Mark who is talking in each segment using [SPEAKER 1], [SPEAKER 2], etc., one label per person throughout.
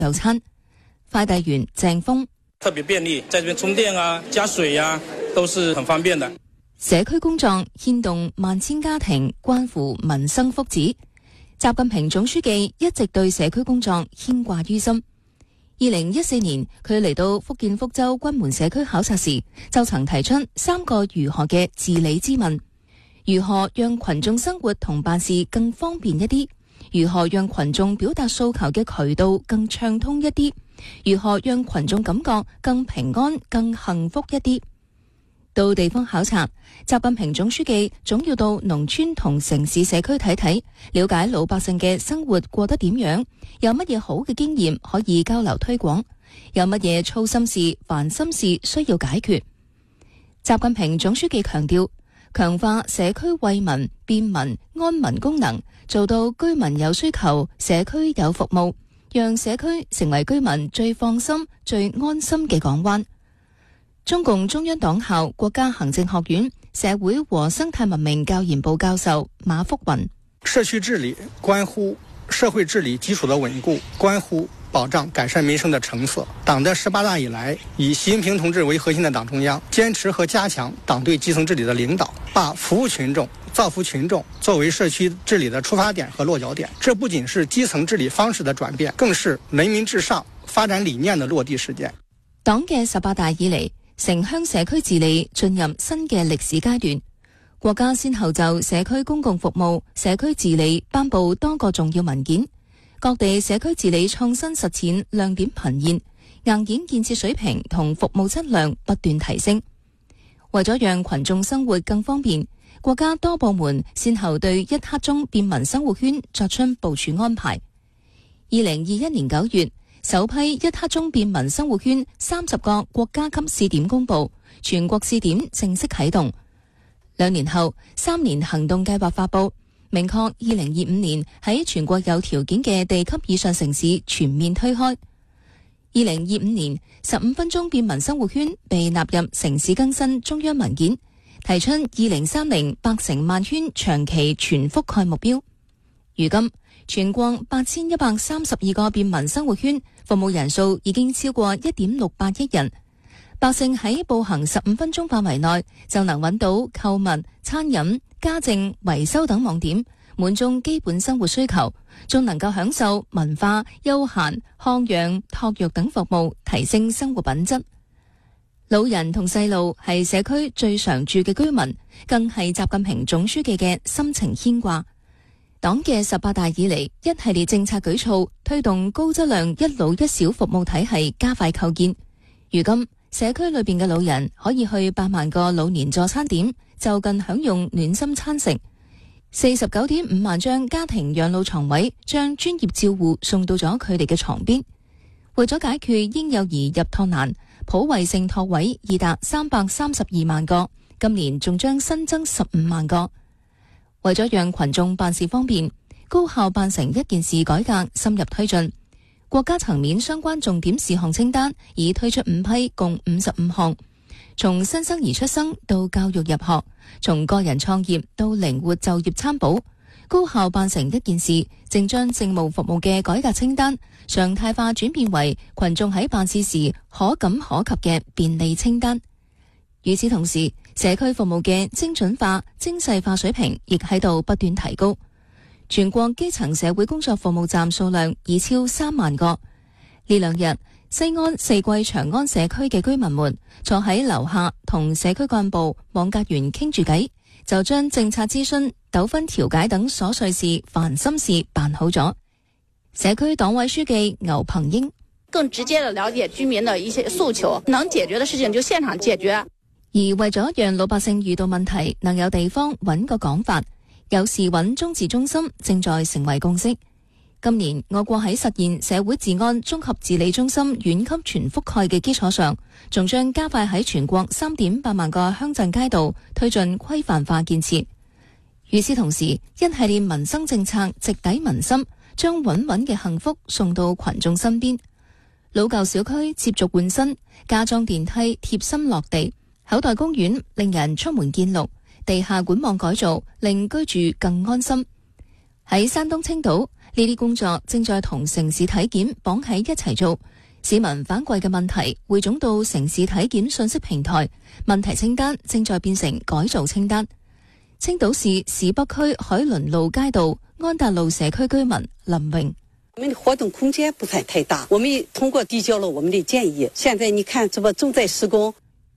[SPEAKER 1] 就餐。快遞員鄭峰
[SPEAKER 2] 特別便利，在這邊充電啊、加水啊，都是很方便的。
[SPEAKER 1] 社區工作牽動萬千家庭，關乎民生福祉。習近平總書記一直對社區工作牽掛於心。2014年，佢嚟到福建福州軍門社區考察時，就曾提出3個如何嘅治理之問：如何讓群眾生活同辦事更方便一啲？如何讓群眾表達訴求嘅渠道更暢通一啲？如何讓群眾感覺更平安、更幸福一啲？到地方考察，習近平總書記總要到農村同城市社區睇睇，了解老百姓嘅生活過得點樣，有乜嘢好嘅經驗可以交流推廣，有乜嘢操心事、煩心事需要解決。習近平總書記強調，強化社區惠民、便民、安民功能，做到居民有需求，社區有服務，讓社區成為居民最放心、最安心嘅港灣。中共中央黨校國家行政學院社會和生態文明教研部教授馬福雲：
[SPEAKER 3] 社區治理關乎社會治理基礎的穩固，關乎保障改善民生的成色。黨的18大以來，以習近平同志為核心的黨中央堅持和加強黨對基層治理的領導，把服務群眾、造福群眾作為社區治理的出發點和落腳點。這不僅是基層治理方式的轉變，更是人民至上發展理念的落地實踐。
[SPEAKER 1] 黨嘅18大以嚟，城鄉社區治理進入新嘅歷史階段，國家先後就社區公共服務、社區治理頒布多個重要文件，各地社區治理創新實踐亮點頻現，硬件建設水平同服務質量不斷提升。為咗讓群眾生活更方便，國家多部門先後對1刻鐘便民生活圈作出部署安排。2021年9月，首批1刻鐘便民生活圈30個國家級試點公布，全國試點正式啟動。2年後，3年行動計劃發布，明確2025年喺全國有條件嘅地級以上城市全面推開。2025年15分鐘便民生活圈被納入城市更新中央文件，提出2030百城萬圈長期全覆蓋目標。如今，全國8132個便民生活圈服務人數已經超過1.68億人，百姓喺步行15分鐘範圍內就能揾到購物、餐飲、家政、維修等網點，滿足基本生活需求，仲能夠享受文化、休閒、康養、托育等服務，提升生活品質。老人同細路係社區最常住嘅居民，更係習近平總書記嘅深情牽掛。黨嘅18大以嚟，一系列政策舉措推動高質量一老一小服務體系加快構建。如今，社區裏邊嘅老人可以去8萬個老年助餐點就近享用暖心餐食。49.5萬張家庭養老床位將專業照護送到咗佢哋嘅床邊。為咗解決嬰幼兒入托難，普惠性托位已達332萬個，今年仲將新增15萬個。為咗讓群眾辦事方便，高效辦成一件事改革深入推進，國家層面相關重點事項清單已推出5批，共55項。從新生兒出生到教育入學，從個人創業到靈活就業參保，高效辦成一件事，正將政務服務嘅改革清單常態化轉變為群眾喺辦事時可感可及嘅便利清單。與此同時，社區服務嘅精準化、精細化水平亦喺度不斷提高。全國基層社會工作服務站數量已超3萬個。呢2日，西安4季長安社區嘅居民們坐喺樓下同社區幹部、網格員傾住偈，就將政策諮詢、糾紛調解等瑣碎事、煩心事辦好咗。社區黨委書記牛鵬英：
[SPEAKER 4] 更直接地了解居民的一些訴求，能解決的事情就現場解決。
[SPEAKER 1] 而為咗讓老百姓遇到問題能有地方揾個講法，有事揾中治中心正在成為共識。今年我國喺實現社會治安綜合治理中心縣級全覆蓋嘅基礎上，仲將加快喺全國3.8萬個鄉鎮街道推進規範化建設。與此同時，一系列民生政策直抵民心，將穩穩嘅幸福送到群眾身邊。老舊小區接續換新，加裝電梯貼心落地，口袋公園令人出門見綠，地下管網改造令居住更安心。喺山東青島， 呢啲工作正在同城市體檢綁喺一齊做。市民反饋嘅問題匯總到城市體檢信息平台，問題清單正在變成改造清單。青島市市北區海倫路街道安達路社區居民林榮：
[SPEAKER 5] 我們的活動空間不算太大，我們通過遞交了我們的建議。現在你看，這不正在施工。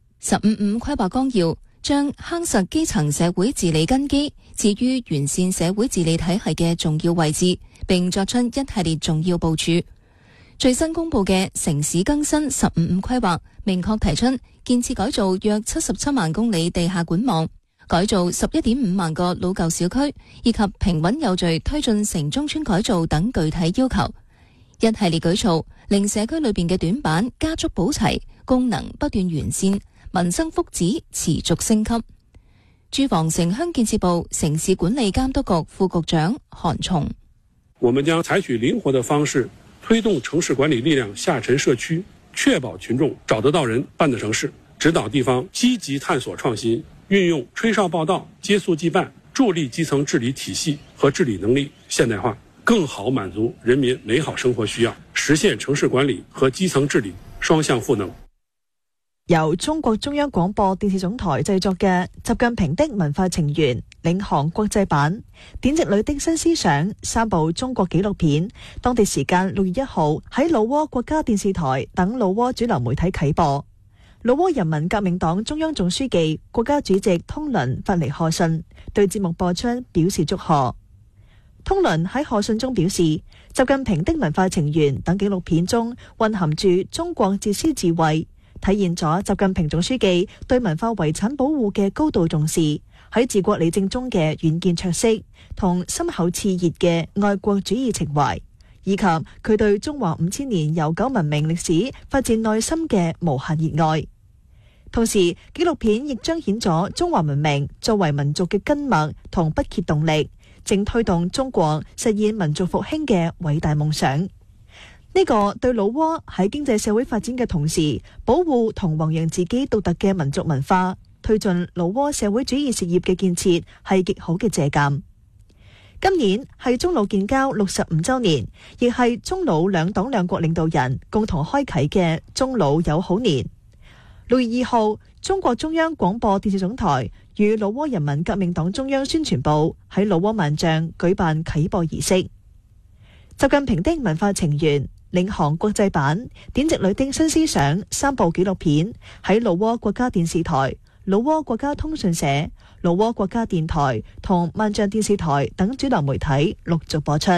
[SPEAKER 1] 15.5規劃綱要將夯實基層社會治理根基置於完善社會治理體系嘅重要位置，並作出一系列重要部署。最新公布嘅城市更新15.5規劃，明確提出建設改造約77萬公里地下管網，改造11.5萬個老舊小區，以及平穩有序推進城中村改造等具體要求。一系列舉措令社區裏邊嘅短板加速補齊，功能不斷完善，民生福祉持續升級。住房城鄉建設部城市管理監督局副局長韓松：
[SPEAKER 6] 我們將採取靈活的方式，推動城市管理力量下沉社區，確保群眾找得到人辦得成事，指導地方積極探索創新，運用吹哨報到、接速即辦，助力基層治理體系和治理能力現代化，更好滿足人民美好生活需要，實現城市管理和基層治理雙向賦能。
[SPEAKER 7] 由中國中央廣播電視總台製作嘅習近平的文化情緣領航國際版典籍裏的新思想3部中國紀錄片，當地時間6月1號喺老撾國家電視台等老撾主流媒體啟播。老撾人民革命黨中央總書記、國家主席通倫發嚟賀信，對節目播出表示祝賀。通倫喺賀信中表示，習近平的文化情緣等紀錄片中蘊含住中國自私自慧，體現咗習近平總書記對文化遺產保護嘅高度重視，喺治國理政中嘅遠見卓識同深厚熾熱嘅愛國主義情懷，以及佢對中華5000年悠久文明歷史發自內心嘅無限熱愛。同時，紀錄片亦彰顯咗中華文明作為民族嘅根脈同不竭動力，正推動中國實現民族復興嘅偉大夢想。呢個對老撾喺經濟社會發展嘅同時，保護同弘揚自己獨特嘅民族文化，推進老撾社會主義事業嘅建設係極好嘅借鑒。今年係中老建交65週年，亦係中老兩黨兩國領導人共同開啟嘅中老友好年。6月2號，中國中央廣播電視總台與老撾人民革命黨中央宣傳部喺老撾萬象舉辦啟播儀式。習近平的文化情緣領航國際版典籍裏的新思想3部紀錄片喺老撾國家電視台、老撾國家通訊社、老撾國家電台同萬象電視台等主流媒體陸續播出。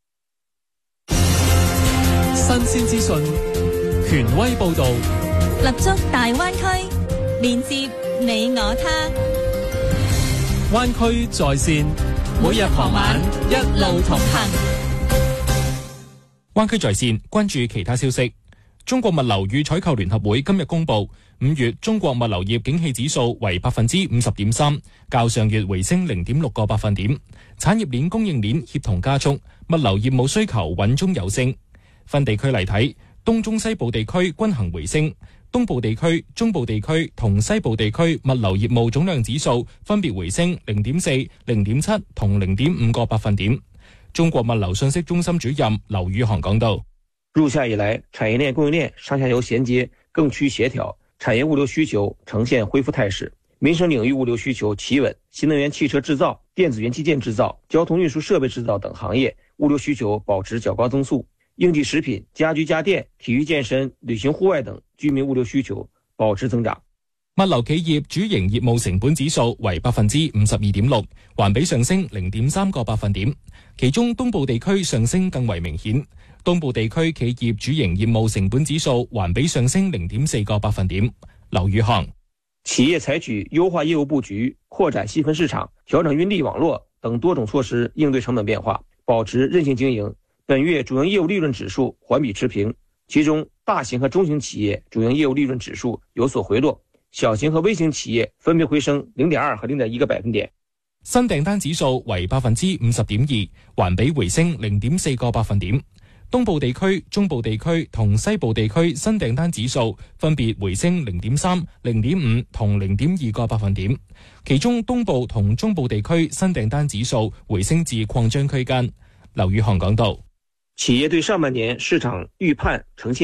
[SPEAKER 8] 新鮮資訊，權威報道，
[SPEAKER 9] 立足大灣區，連接你我他。
[SPEAKER 8] 灣區在線，每日傍晚一路同行。
[SPEAKER 10] 灣區在線，關注其他消息。中國物流與採購聯合會今日公布，5月中國物流業景氣指數為 50.3%， 較上月回升 0.6 個百分點。產業鏈供應鏈協同加速，物流業務需求穩中有升。分地區嚟睇，東中西部地區均行回升，東部地區、中部地區同西部地區物流業務總量指數分別回升 0.4、0.7 同 0.5 個百分點。中國物流信息中心主任劉宇航講道：
[SPEAKER 11] 入夏以來，產業鏈供應鏈上下游銜接更趨協調，產業物流需求呈現恢復態勢，民生領域物流需求企穩，新能源汽車製造、電子元器件製造、交通運輸設備製造等行業物流需求保持較高增速。應季食品、家居家電、體育健身、旅行戶外等居民物流需求保持增長。
[SPEAKER 10] 物流企業主營業務成本指數為 52.6%， 環比上升 0.3 個百分點。其中東部地區上升更為明顯，東部地區企業主營業務成本指數環比上升 0.4 個百分點。劉宇航：
[SPEAKER 11] 企業採取優化業務佈局、擴展細分市場、調整運力網絡等多種措施應對成本變化，保持韌性經營。本月主營業務利潤指數環比持平，其中大型和中型企業主營業務利潤指數有所回落，小型和微型企業分別回升 0.2 和 0.1 個百分點。
[SPEAKER 10] 新訂單指數為 50.2%， 環比回升 0.4 個百分點。東部地區、中部地區同西部地區新訂單指數分別回升 0.3、0.5 同 0.2 個百分點，其中東部同中部地區新訂單指數回升至擴張區間。 劉宇航講道。
[SPEAKER 11] 企業對上半年市場預判呈現